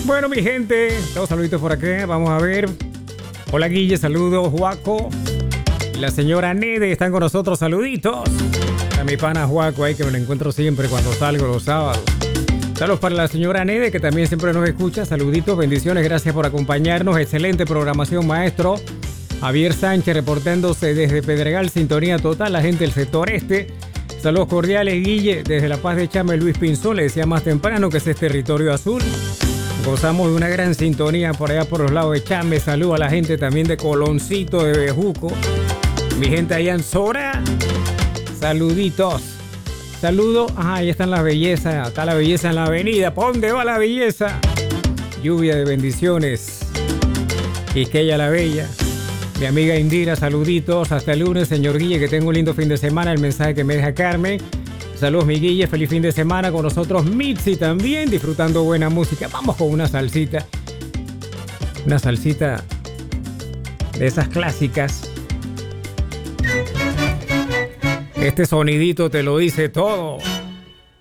Bueno, mi gente, dos saluditos por acá. Vamos a ver. Hola, Guille, saludos, Juaco. La señora Nede están con nosotros, saluditos. A mi pana Juaco ahí, que me lo encuentro siempre cuando salgo los sábados. Saludos para la señora Nede, que también siempre nos escucha. Saluditos, bendiciones, gracias por acompañarnos. Excelente programación, maestro. Javier Sánchez reportándose desde Pedregal, sintonía total, la gente del sector este. Saludos cordiales, Guille, desde La Paz de Chame, Luis Pinzón, le decía más temprano que ese es territorio azul. Gozamos de una gran sintonía por allá por los lados de Chame. Saludos a la gente también de Coloncito, de Bejuco. Mi gente allá en Sora. Saluditos. Saludos. Ajá, ahí están las bellezas. Está la belleza en la avenida. ¿Por dónde va la belleza? Lluvia de bendiciones. Quisqueya la Bella. Mi amiga Indira, saluditos. Hasta el lunes, señor Guille, que tenga un lindo fin de semana. El mensaje que me deja Carmen. Saludos, mi Guille. Feliz fin de semana con nosotros. Mitzi también, disfrutando buena música. Vamos con una salsita. Una salsita de esas clásicas. Este sonidito te lo dice todo.